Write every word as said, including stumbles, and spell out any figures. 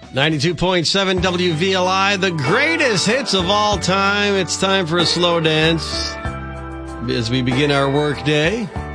ninety-two point seven W V L I, the greatest hits of all time. It's time for a slow dance as we begin our work day.